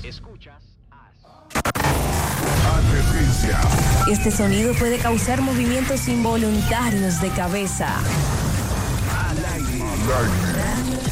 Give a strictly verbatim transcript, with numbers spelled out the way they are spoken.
Escuchas. Advertencia. Este sonido puede causar movimientos involuntarios de cabeza. Al aire. Al aire.